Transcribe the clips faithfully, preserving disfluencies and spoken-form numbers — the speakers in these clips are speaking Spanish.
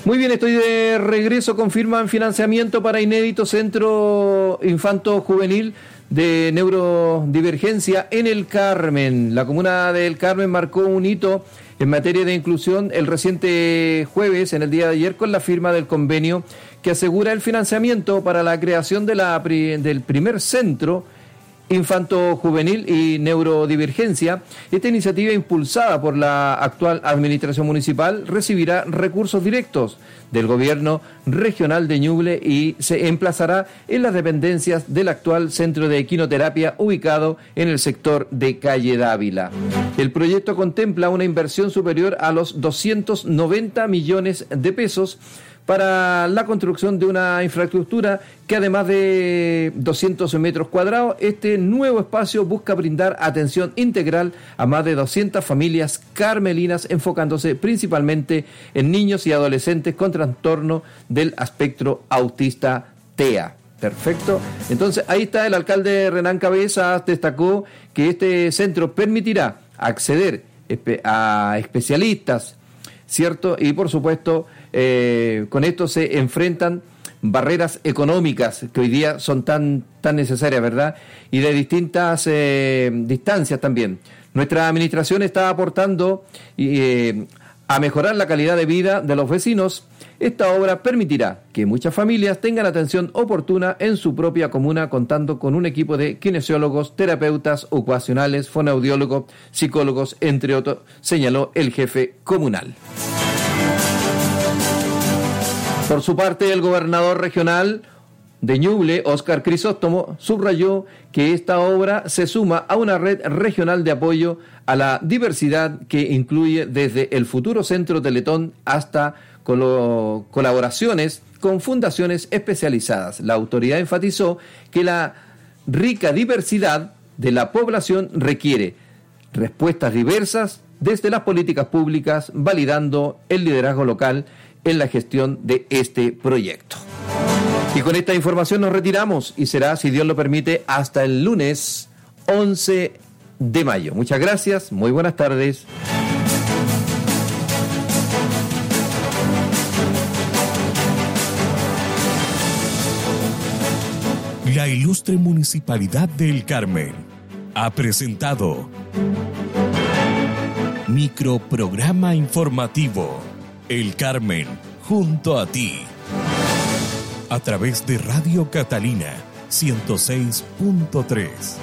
Muy bien, estoy de regreso. Confirman financiamiento para inédito centro infanto-juvenil de neurodivergencia en El Carmen. La comuna de El Carmen marcó un hito en materia de inclusión el reciente jueves, en el día de ayer, con la firma del convenio que asegura el financiamiento para la creación de la, del primer centro infanto-juvenil y neurodivergencia. Esta iniciativa, impulsada por la actual administración municipal, recibirá recursos directos del gobierno regional de Ñuble y se emplazará en las dependencias del actual centro de equinoterapia ubicado en el sector de Calle Dávila. El proyecto contempla una inversión superior a los doscientos noventa millones de pesos para la construcción de una infraestructura que, además de doscientos metros cuadrados, este nuevo espacio busca brindar atención integral a más de doscientas familias carmelinas, enfocándose principalmente en niños y adolescentes con trastorno del espectro autista T E A. Perfecto. Entonces, ahí está el alcalde Renán Cabezas, destacó que este centro permitirá acceder a especialistas, ¿cierto? Y, por supuesto, Eh, con esto se enfrentan barreras económicas que hoy día son tan, tan necesarias, ¿verdad? Y de distintas eh, distancias también. Nuestra administración está aportando eh, a mejorar la calidad de vida de los vecinos. Esta obra permitirá que muchas familias tengan atención oportuna en su propia comuna, contando con un equipo de kinesiólogos, terapeutas ocupacionales, fonoaudiólogos, psicólogos, entre otros, señaló el jefe comunal. Por su parte, el gobernador regional de Ñuble, Óscar Crisóstomo, subrayó que esta obra se suma a una red regional de apoyo a la diversidad que incluye desde el futuro Centro Teletón hasta colo- colaboraciones con fundaciones especializadas. La autoridad enfatizó que la rica diversidad de la población requiere respuestas diversas desde las políticas públicas, validando el liderazgo local en la gestión de este proyecto. Y con esta información nos retiramos y será, si Dios lo permite, hasta el lunes once de mayo. Muchas gracias, muy buenas tardes. La ilustre Municipalidad de El Carmen ha presentado Microprograma Informativo El Carmen, junto a ti, a través de Radio Catalina ciento seis punto tres.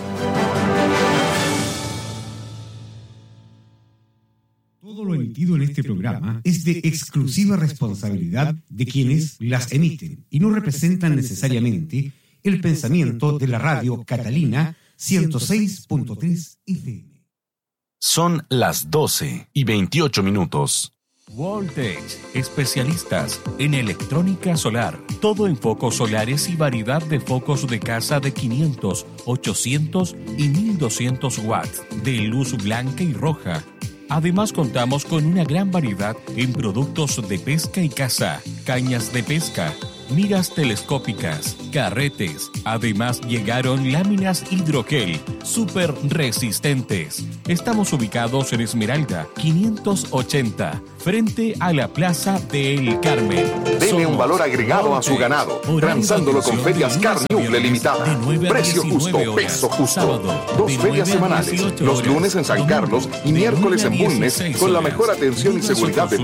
Todo lo emitido en este programa es de exclusiva responsabilidad de quienes las emiten y no representan necesariamente el pensamiento de la Radio Catalina ciento seis punto tres F M. Son las doce y veintiocho minutos. Voltech, especialistas en electrónica solar. Todo en focos solares y variedad de focos de casa de quinientos, ochocientos y mil doscientos watts, de luz blanca y roja. Además, contamos con una gran variedad en productos de pesca y caza, cañas de pesca, miras telescópicas, carretes. Además, llegaron láminas hidrogel súper resistentes. Estamos ubicados en Esmeralda quinientos ochenta, frente a la Plaza del Carmen. Dele un valor agregado a su ganado, transándolo con Ferias Carniuble Limitada. Precio justo, peso justo. Dos ferias semanales, los lunes en San Carlos y miércoles en Bulnes, con la mejor atención y seguridad de